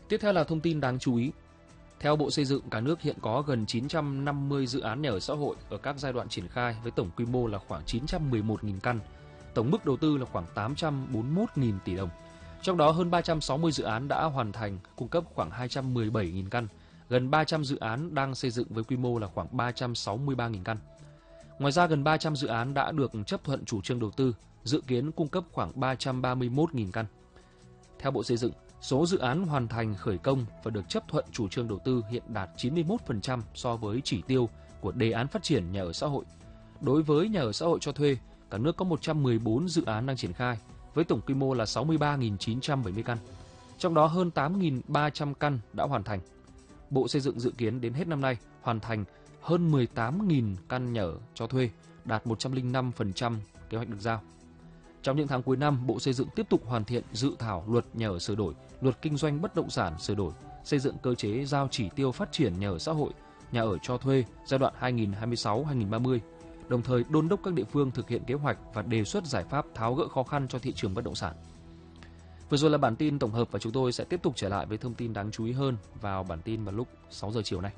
Tiếp theo là thông tin đáng chú ý. Theo Bộ Xây dựng, cả nước hiện có gần 950 dự án nhà ở xã hội ở các giai đoạn triển khai với tổng quy mô là khoảng 911.000 căn, tổng mức đầu tư là khoảng 841.000 tỷ đồng. Trong đó hơn 360 dự án đã hoàn thành, cung cấp khoảng 217.000 căn, gần 300 dự án đang xây dựng với quy mô là khoảng 363.000 căn. Ngoài ra, gần 300 dự án đã được chấp thuận chủ trương đầu tư, dự kiến cung cấp khoảng 331.000 căn. Theo Bộ Xây dựng, số dự án hoàn thành khởi công và được chấp thuận chủ trương đầu tư hiện đạt 91% so với chỉ tiêu của đề án phát triển nhà ở xã hội. Đối với nhà ở xã hội cho thuê, cả nước có 114 dự án đang triển khai với tổng quy mô là 63.970 căn. Trong đó hơn 8.300 căn đã hoàn thành. Bộ Xây dựng dự kiến đến hết năm nay hoàn thành hơn 18.000 căn nhà ở cho thuê, đạt 105% kế hoạch được giao. Trong những tháng cuối năm, Bộ Xây dựng tiếp tục hoàn thiện dự thảo luật nhà ở sửa đổi, luật kinh doanh bất động sản sửa đổi, xây dựng cơ chế giao chỉ tiêu phát triển nhà ở xã hội, nhà ở cho thuê giai đoạn 2026-2030, đồng thời đôn đốc các địa phương thực hiện kế hoạch và đề xuất giải pháp tháo gỡ khó khăn cho thị trường bất động sản. Vừa rồi là bản tin tổng hợp và chúng tôi sẽ tiếp tục trở lại với thông tin đáng chú ý hơn vào bản tin vào lúc 6 giờ chiều nay.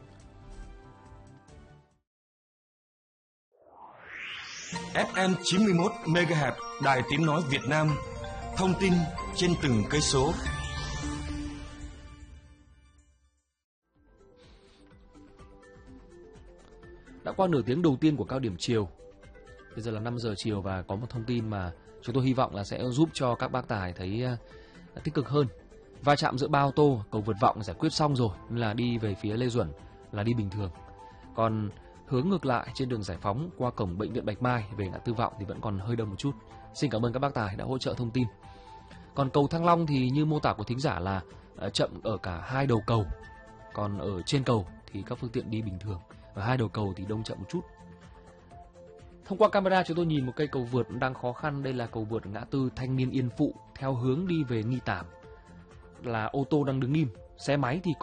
FM 91 MHz, Đài Tiếng nói Việt Nam. Thông tin trên từng cây số. Đã qua nửa tiếng đầu tiên của cao điểm chiều. Bây giờ là 5 giờ chiều và có một thông tin mà chúng tôi hy vọng là sẽ giúp cho các bác tài thấy tích cực hơn. Va chạm giữa ba ô tô, cầu vượt Vọng giải quyết xong rồi, nên là đi về phía Lê Duẩn là đi bình thường. Còn hướng ngược lại trên đường Giải Phóng qua cổng bệnh viện Bạch Mai về ngã tư Vọng thì vẫn còn hơi đông một chút. Xin cảm ơn các bác tài đã hỗ trợ thông tin. Còn cầu Thăng Long thì như mô tả của thính giả là chậm ở cả hai đầu cầu. Còn ở trên cầu thì các phương tiện đi bình thường. Ở hai đầu cầu thì đông chậm một chút. Thông qua camera chúng tôi nhìn một cây cầu vượt đang khó khăn. Đây là cầu vượt ngã tư Thanh Niên Yên Phụ theo hướng đi về Nghi Tảm. Là ô tô đang đứng im, xe máy thì